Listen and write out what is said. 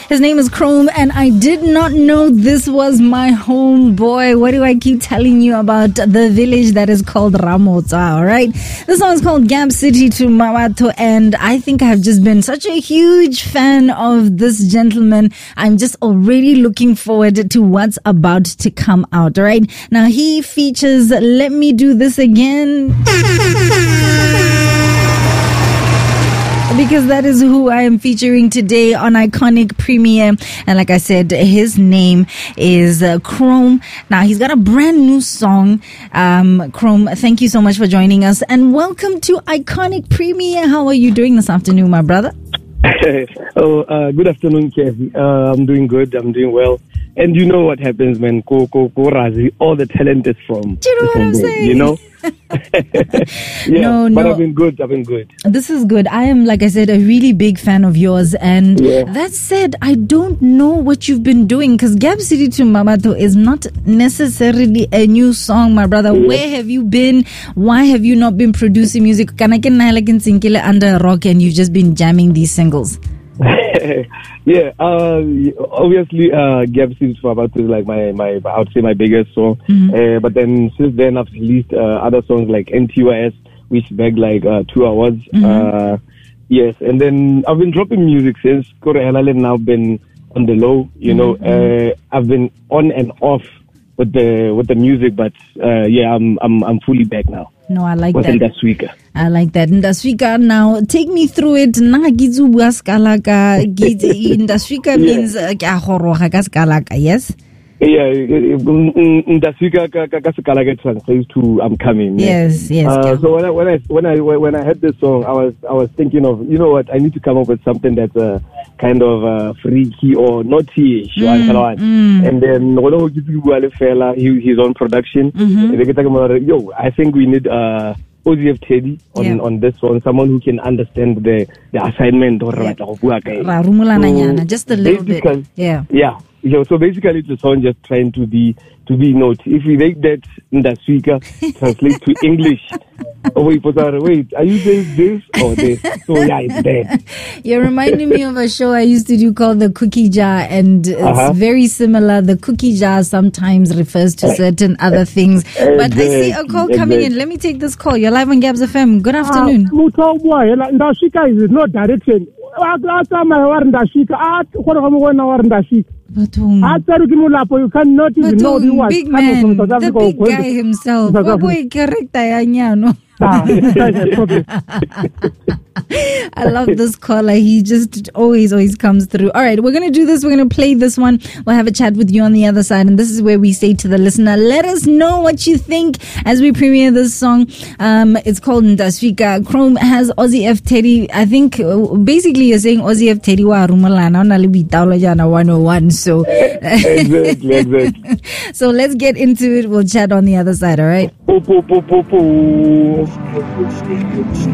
His name is Chrome, and I did not know this was my homeboy. What do I keep telling you about the village that is called Ramotsa, all right? This song is called Gap City to Mamato, and I think I've just been such a huge fan of this gentleman. I'm just already looking forward to what's about to come out, all right? Now, he features Let Me Do This Again. Because that is who I am featuring today on Iconic Premiere. And like I said, his name is Chrome. Now, he's got a brand new song. Chrome, thank you so much for joining us. And welcome to Iconic Premiere. How are you doing this afternoon, my brother? Good afternoon, Kev. I'm doing good. I'm doing well. And you know what happens, man. Razi, all the talent is from. Do you know what I'm saying? You know? No. But I've been good. This is good. I am, like I said, a really big fan of yours. And that said, I don't know what you've been doing, because Gap City to Mamato is not necessarily a new song, my brother. Where have you been? Why have you not been producing music? Under a rock, and you've just been jamming these singles? Obviously, Gap City to Mamato is like my I would say my biggest song. But then since then, I've released other songs like NTYS, which bagged like 2 awards. Yes, and then I've been dropping music since. Now been on the low, you know. I've been on and off with the music, but I'm fully back now. No, I like that. Ndaswika. I like that. Ndaswika, now take me through it. Ndaswika means yes? Yeah, Ndaswika translates to I'm coming. Yes. So when I heard this song, I was thinking of, you know what, I need to come up with something that's kind of freaky or naughty-ish. And then he's on production. I think we need OZF Teddy on this one, someone who can understand the assignment or just a little bit. So basically it's a song just trying to be naughty. If we make that Ndaswika translate to English, wait, are you saying this or this? So it's there. You're reminding me of a show I used to do called The Cookie Jar, and it's very similar. The cookie jar sometimes refers to certain other things. But I see a call coming in. Let me take this call. You're live on Gabs FM. Good afternoon. Ndaswika is no direction. You cannot even know the word. Big man, the big guy himself. I love this caller. He just always comes through. All right, we're going to do this. We're going to play this one. We'll have a chat with you on the other side. And this is where we say to the listener, let us know what you think as we premiere this song. It's called Ndaswika. Chrome has Ozzy F. Teddy. I think basically you're saying Ozzy F. Teddy wa rumalana na 101. So exactly. So let's get into it. We'll chat on the other side. All right.